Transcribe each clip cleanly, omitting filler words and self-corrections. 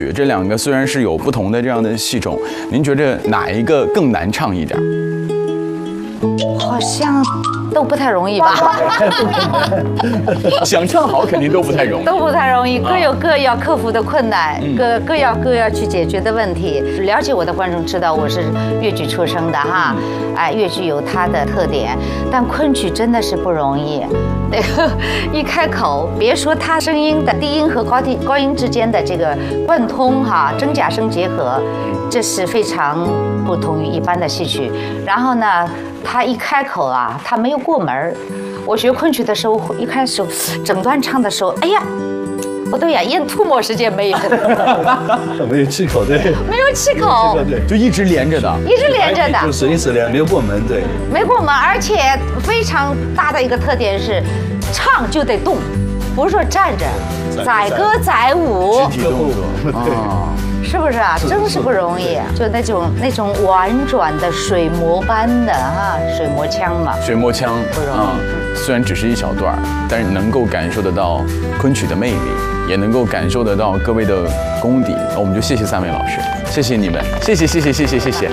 这两个虽然是有不同的这样的戏种，您觉得哪一个更难唱一点？ 好像都不太容易吧？ 想唱好肯定都不太容易， 都不太容易，各有各要克服的困难，各要去解决的问题。了解我的观众知道我是粤剧出生的哈，哎，粤剧有它的特点，但昆曲真的是不容易。那个一开口，别说它声音的低音和高音之间的这个贯通哈，真假声结合，这是非常不同于一般的戏曲。然后呢，它一开口啊，它没有过门儿。我学昆曲的时候，一开始整段唱的时候，哎呀，我都呀咽吐沫时间没有， 没有气口，对， 没有气口， 对， 就一直连着的， 一直连着的， 就是一直连，没有过门，对， 没过门，而且非常大的一个特点是，唱就得动，不是说站着，载歌载舞， 肢体动作啊。 是不是啊？真是不容易，就那种婉转的水磨般的哈，水磨腔嘛。 水磨腔不容易。 虽然只是一小段，但是能够感受得到昆曲的魅力，也能够感受得到各位的功底。那我们就谢谢3位老师，谢谢你们，谢谢。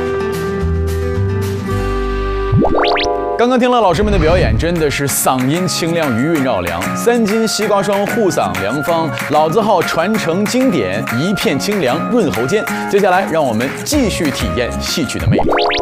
刚刚听了老师们的表演，真的是嗓音清亮，余韵绕梁，3斤西瓜霜护嗓良方，老字号传承经典，一片清凉润喉间。接下来，让我们继续体验戏曲的魅力。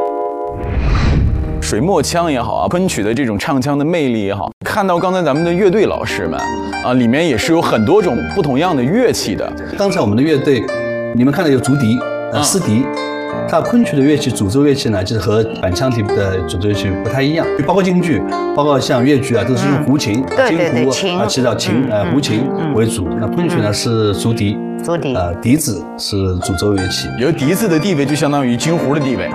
水墨腔也好啊，昆曲的这种唱腔的魅力也好，看到刚才咱们的乐队老师们啊，里面也是有很多种不同样的乐器的。 刚才我们的乐队，你们看到有竹笛、丝笛。它昆曲的乐器主奏乐器呢，就是和板腔体的主奏乐器不太一样，包括京剧，包括像粤剧啊，都是用胡琴、京胡啊，起到琴胡琴为主。那昆曲呢是竹笛。笛子是主奏乐器， 有笛子的地位就相当于京胡的地位。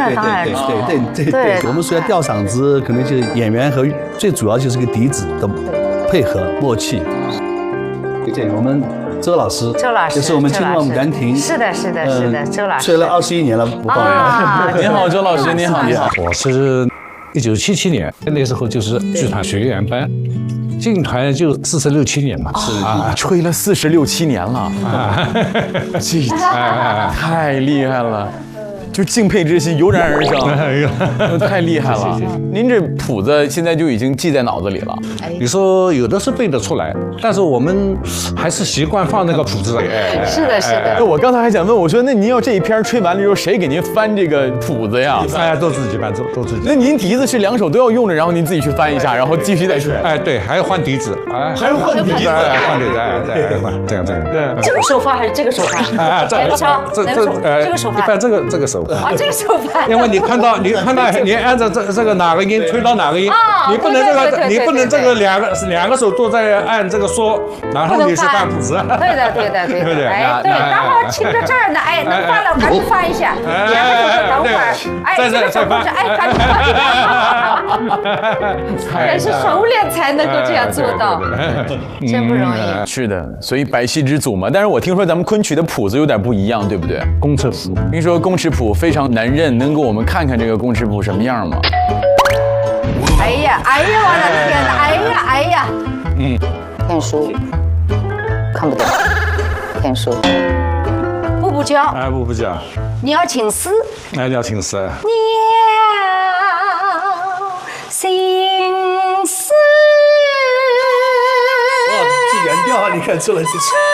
对，我们说要吊嗓子，可能就是演员和最主要就是个笛子的配合默契。对，我们周老师就是我们青蛙牡丹亭。 是的，周老师吹了21年了，不报名。 您好，周老师，您好。 我是1977年那时候就是剧团学员班。进团就46、7年嘛，是啊，吹了46、7年了，这太厉害了，就敬佩之心油然而生，太厉害了。您这谱子现在就已经记在脑子里了。 你说有的是背得出来，但是我们还是习惯放那个谱子的。 是的。 我刚才还想问，我说那您要这一篇吹完了之后，谁给您翻这个谱子呀？ 大家都自己搬，都自己。 那您笛子是2手都要用着，然后您自己去翻一下，然后继续再吹。 对，还要换笛子， 还要换笛子， 换笛子，这样。 这个手法还是这个手法？哪个敲？这个手法。 一般这个手法。 这个手法。 因为你看到你按照这个哪个音吹到哪个音，你不能这个两个手都在按这个嗦，然后你是翻谱子。 对的。哎，对，刚好听着这儿呢，哎，能翻了，赶紧翻一下。2个手等会儿，哎，这个手不是，哎，赶紧翻。也是熟练才能够这样做到，真不容易。 是的，所以百戏之祖嘛。但是我听说咱们昆曲的谱子有点不一样，对不对？ 公尺谱。 听说公尺谱非常难认，能给我们看看这个公尺谱什么样吗？ 哎呀，我的天哪！哎呀，天书看不懂，天书步教， 步教， 你要请诗， 你要请诗， 鸟心思， 是原调啊，你看出来就是。